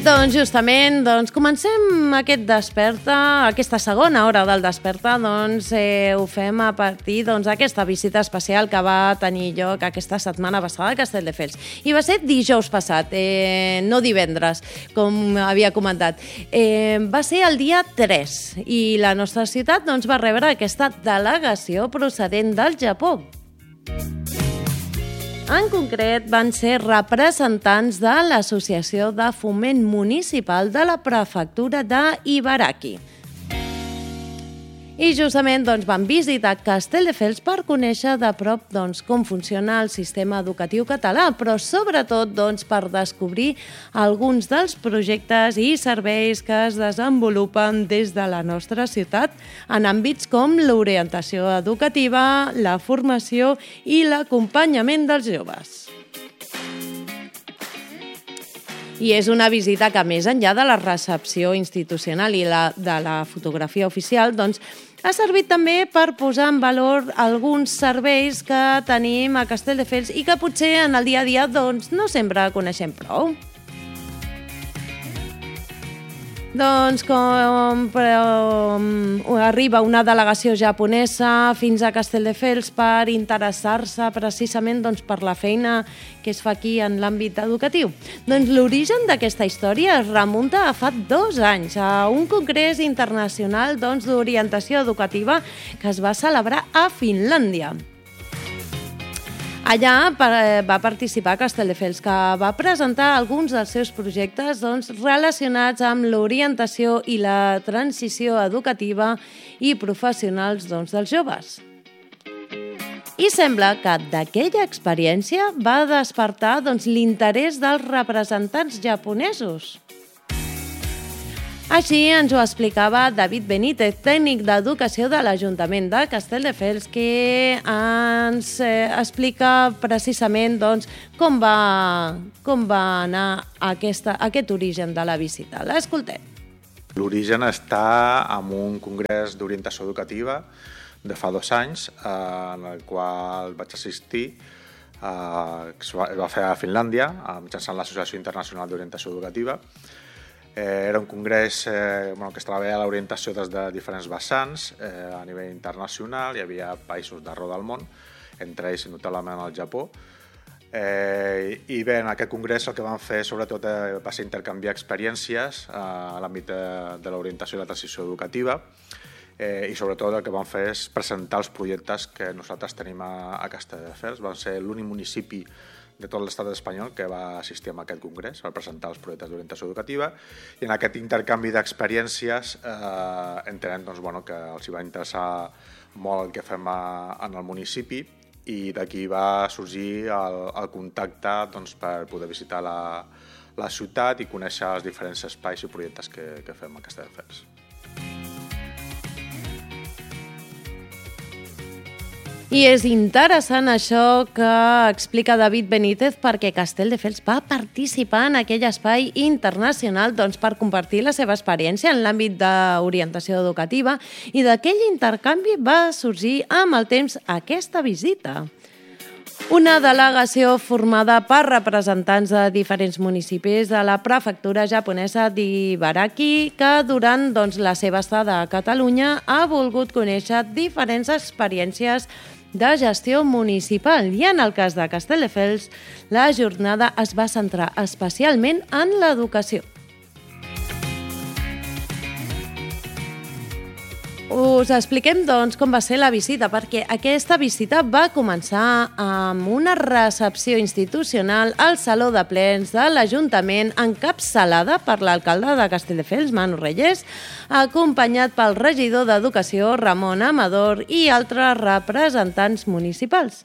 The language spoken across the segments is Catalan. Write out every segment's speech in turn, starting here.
Doncs justament, comencem aquesta segona hora del Desperta, ho fem a partir d'aquesta visita especial que va tenir lloc aquesta setmana passada a Castelldefels. I va ser dijous passat, no divendres, com havia comentat. Va ser el dia 3 i la nostra ciutat va rebre aquesta delegació procedent del Japó. En concret, van ser representants de l'Associació de Foment Municipal de la Prefectura d'Ibaraki. I justament van visitar Castelldefels per conèixer de prop com funciona el sistema educatiu català, però sobretot per descobrir alguns dels projectes i serveis que es desenvolupen des de la nostra ciutat en àmbits com l'orientació educativa, la formació i l'acompanyament dels joves. I és una visita que, més enllà de la recepció institucional i de la fotografia oficial, ha servit també per posar en valor alguns serveis que tenim a Castelldefels i que potser en el dia a dia no sempre coneixem prou. Com arriba una delegació japonesa fins a Castelldefels per interessar-se precisament per la feina que es fa aquí en l'àmbit educatiu. L'origen d'aquesta història es remunta a fa 2 anys, a un congrés internacional d'orientació educativa que es va celebrar a Finlàndia. Allà va participar Castelldefels, que va presentar alguns dels seus projectes relacionats amb l'orientació i la transició educativa i professionals dels joves. I sembla que d'aquella experiència va despertar l'interès dels representants japonesos. Així ens ho explicava David Benítez, tècnic d'educació de l'Ajuntament de Castelldefels, que ens explica precisament com va anar aquest origen de la visita. L'escoltem. L'origen està en un congrés d'orientació educativa de fa 2 anys, en el qual vaig assistir, es va fer a Finlàndia, mitjançant l'Associació Internacional d'Orientació Educativa. Era un congrés que es treballa l'orientació des de diferents vessants a nivell internacional. Hi havia països d'arreu del món, entre ells notablement el Japó. I bé, en aquest congrés el que vam fer sobretot va ser intercanviar experiències a l'àmbit de l'orientació i la transició educativa, i sobretot el que vam fer és presentar els projectes que nosaltres tenim a Castelldefels. Vam ser l'únic municipi de tot l'estat espanyol que va assistir a aquest congrés per presentar els projectes d'orientació educativa, i en aquest intercanvi d'experiències entenem que els va interessar molt el que fem en el municipi, i d'aquí va sorgir el contacte per poder visitar la ciutat i conèixer els diferents espais i projectes que fem a Castelldefels. I és interessant això que explica David Benítez, perquè Castelldefels va participar en aquell espai internacional per compartir la seva experiència en l'àmbit d'orientació educativa, i d'aquell intercanvi va sorgir amb el temps aquesta visita. Una delegació formada per representants de diferents municipis de la prefectura japonesa d'Ibaraki, que durant la seva estada a Catalunya ha volgut conèixer diferents experiències de gestió municipal, i en el cas de Castelldefels, la jornada es va centrar especialment en l'educació. Us expliquem, com va ser la visita, perquè aquesta visita va començar amb una recepció institucional al Saló de Plens de l'Ajuntament, encapçalada per l'alcalde de Castelldefels, Manu Reyes, acompanyat pel regidor d'Educació, Ramon Amador, i altres representants municipals.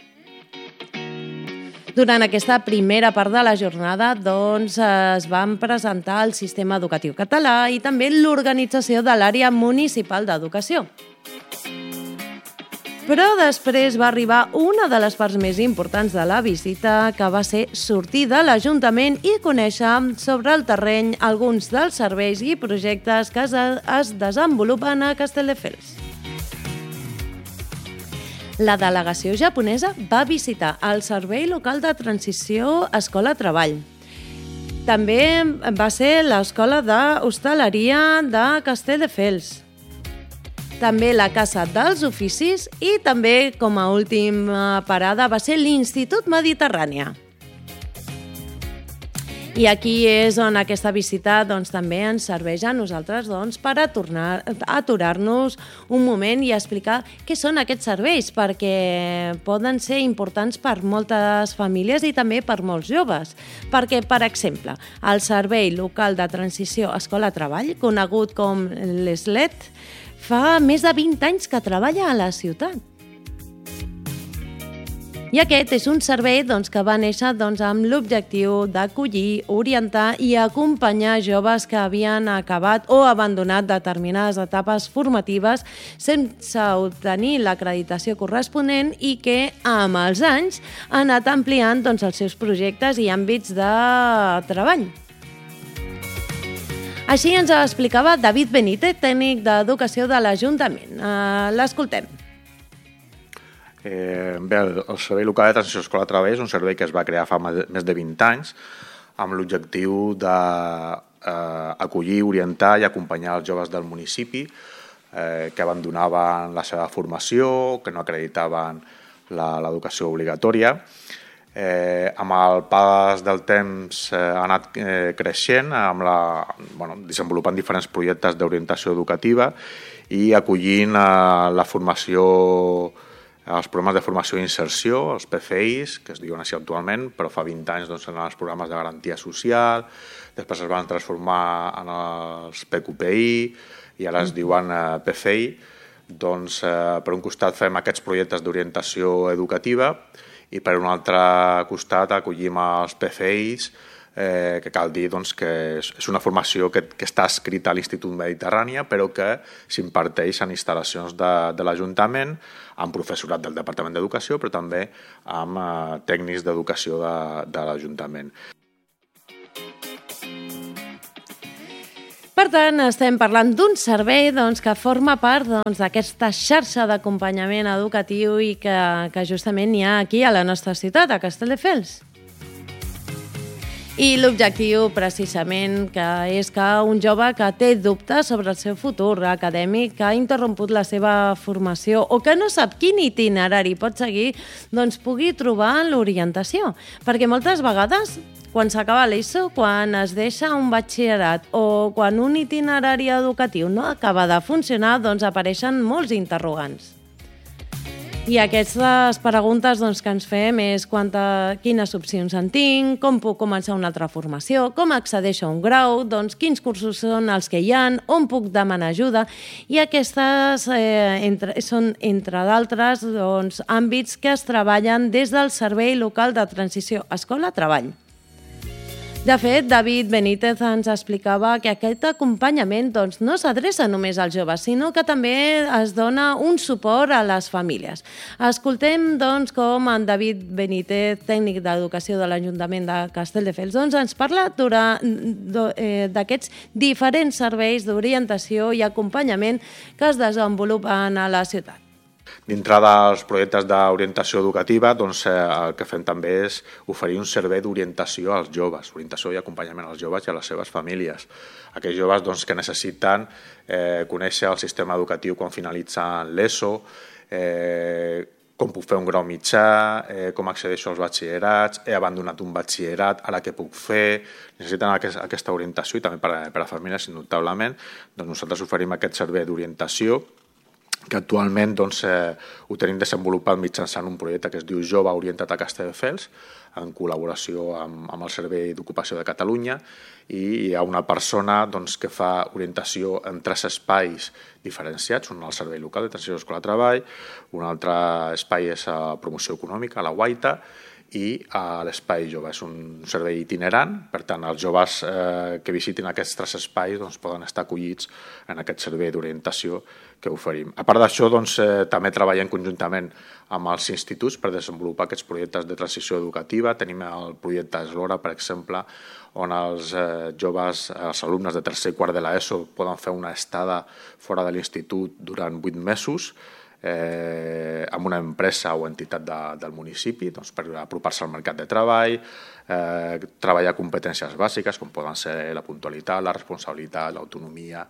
Durant aquesta primera part de la jornada es van presentar el sistema educatiu català i també l'organització de l'àrea municipal d'educació. Però després va arribar una de les parts més importants de la visita, que va ser sortir de l'Ajuntament i conèixer sobre el terreny alguns dels serveis i projectes que es desenvolupen a Castelldefels. La delegació japonesa va visitar el Servei Local de Transició Escola-Treball, També va ser l'Escola d'Hostaleria de Castelldefels. També la Casa dels Oficis i també, com a última parada, va ser l'Institut Mediterrània. I aquí és on aquesta visita també ens serveix a nosaltres per aturar-nos un moment i explicar què són aquests serveis, perquè poden ser importants per moltes famílies i també per molts joves. Perquè, per exemple, el Servei Local de Transició Escola-Treball, conegut com l'ESLET, fa més de 20 anys que treballa a la ciutat. I aquest és un servei que va néixer amb l'objectiu d'acollir, orientar i acompanyar joves que havien acabat o abandonat determinades etapes formatives sense obtenir l'acreditació corresponent i que amb els anys ha anat ampliant els seus projectes i àmbits de treball. Així ens ho explicava David Benítez, tècnic d'Educació de l'Ajuntament. L'escoltem. Bé, el Servei Local de Transició Escola-Treball és un servei que es va crear fa més de 20 anys amb l'objectiu d'acollir, orientar i acompanyar els joves del municipi que abandonaven la seva formació, que no acreditaven l'educació obligatòria. Amb el pas del temps ha anat creixent, desenvolupant diferents projectes d'orientació educativa i acollint la formació, els programes de formació i inserció, els PFIs, que es diuen així actualment, però fa 20 anys eren els programes de garantia social, després es van transformar en els PQPI i ara es diuen PFI. Per un costat fem aquests projectes d'orientació educativa i per un altre costat acollim els PFIs, que cal dir que és una formació que està escrita a l'Institut Mediterrània però que s'imparteix en instal·lacions de l'Ajuntament, amb professorat del Departament d'Educació, però també amb tècnics d'educació de l'Ajuntament. Per tant, estem parlant d'un servei que forma part d'aquesta xarxa d'acompanyament educatiu i que justament hi ha aquí a la nostra ciutat, a Castelldefels. I l'objectiu, precisament, és que un jove que té dubtes sobre el seu futur acadèmic, que ha interromput la seva formació o que no sap quin itinerari pot seguir, pugui trobar l'orientació. Perquè moltes vegades, quan s'acaba l'ESO, quan es deixa un batxillerat o quan un itinerari educatiu no acaba de funcionar, apareixen molts interrogants. I aquestes preguntes que ens fem és quines opcions en tinc, com puc començar una altra formació, com accedeixo a un grau, quins cursos són els que hi ha, on puc demanar ajuda. I aquestes són, entre d'altres, àmbits que es treballen des del Servei Local de Transició Escola-Treball. De fet, David Benítez ens explicava que aquest acompanyament no s'adreça només als joves, sinó que també es dona un suport a les famílies. Escoltem com en David Benítez, tècnic d'Educació de l'Ajuntament de Castelldefels, ens parla d'aquests diferents serveis d'orientació i acompanyament que es desenvolupen a la ciutat. Dintre dels projectes d'orientació educativa, el que fem també és oferir un servei d'orientació als joves, orientació i acompanyament als joves i a les seves famílies. Aquells joves que necessiten conèixer el sistema educatiu quan finalitzen l'ESO, com puc fer un grau mitjà, com accedeixo als batxillerats, he abandonat un batxillerat, ara què puc fer, necessiten aquesta orientació i també per a les famílies, indubtablement. Nosaltres oferim aquest servei d'orientació que actualment ho tenim desenvolupat mitjançant un projecte que es diu Jove Orientat a Castelldefels, en col·laboració amb el Servei d'Ocupació de Catalunya, i hi ha una persona que fa orientació en 3 espais diferenciats, un al Servei Local de Transició Escola-Treball, un altre espai és a Promoció Econòmica, a la Guaita, i a l'Espai Jove. És un servei itinerant, per tant, els joves que visitin aquests 3 espais poden estar acollits en aquest servei d'orientació que oferim. A part d'això, també treballem conjuntament amb els instituts per desenvolupar aquests projectes de transició educativa. Tenim el projecte Eslora, per exemple, on els joves, els alumnes de tercer i quart de l'ESO poden fer una estada fora de l'institut durant 8 mesos, amb una empresa o entitat del municipi, doncs, per apropar-se al mercat de treball, treballar competències bàsiques com poden ser la puntualitat, la responsabilitat, l'autonomia.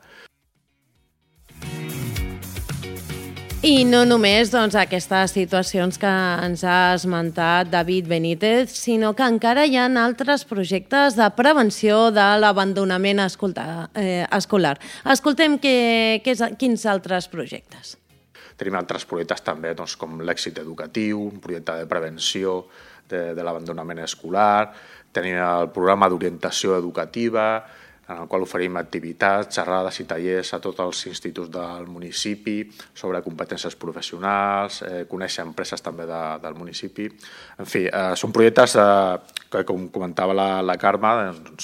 I no només aquestes situacions que ens ha esmentat David Benítez, sinó que encara hi ha altres projectes de prevenció de l'abandonament escolar. Escoltem quins altres projectes. Tenim altres projectes també com l'èxit educatiu, un projecte de prevenció de l'abandonament escolar, tenim el programa d'orientació educativa, en el qual oferim activitats, xerrades i tallers a tots els instituts del municipi sobre competències professionals, conèixer empreses també del municipi. En fi, són projectes que, com comentava la Carme,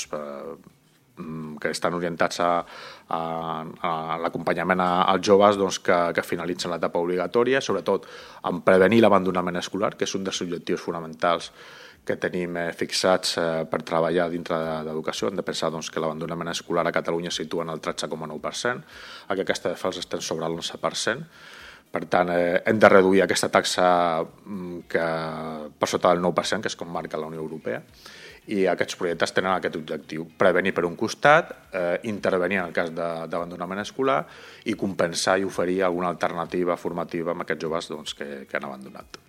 que estan orientats a l'acompanyament als joves que finalitzen l'etapa obligatòria, sobretot en prevenir l'abandonament escolar, que és un dels objectius fonamentals que tenim fixats per treballar dintre d'educació. Hem de pensar que l'abandonament escolar a Catalunya es situa en el 13,9%, a Castelldefels estem sobre el 11%. Per tant, hem de reduir aquesta taxa per sota del 9%, que és com marca la Unió Europea, i aquests projectes tenen aquest objectiu: prevenir per un costat, intervenir en el cas d'abandonament escolar i compensar i oferir alguna alternativa formativa a aquests joves que han abandonat.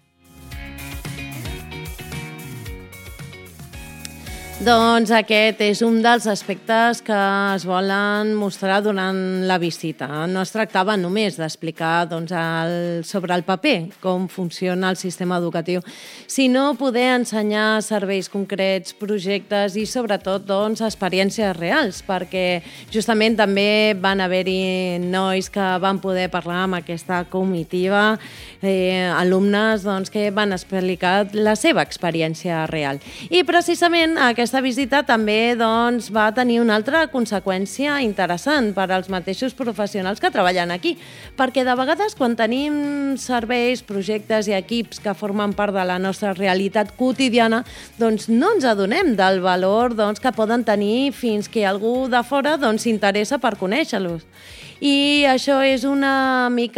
Doncs aquest és un dels aspectes que es volen mostrar durant la visita. No es tractava només d'explicar sobre el paper com funciona el sistema educatiu, sinó poder ensenyar serveis concrets, projectes i sobretot experiències reals, perquè justament també van haver-hi nois que van poder parlar amb aquesta comitiva, alumnes que van explicar la seva experiència real. I precisament aquesta visita també va tenir una altra conseqüència interessant per als mateixos professionals que treballen aquí, perquè de vegades quan tenim serveis, projectes i equips que formen part de la nostra realitat quotidiana, no ens adonem del valor que poden tenir fins que algú de fora s'interessa per conèixer-los. I això és una mica